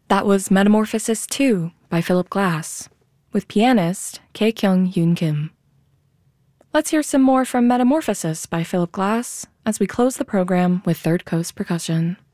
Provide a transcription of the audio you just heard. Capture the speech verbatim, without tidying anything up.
That was Metamorphosis two by Philip Glass, with pianist Kye-Kyung Yoon Kim. Let's hear some more from Metamorphosis by Philip Glass as we close the program with Third Coast Percussion.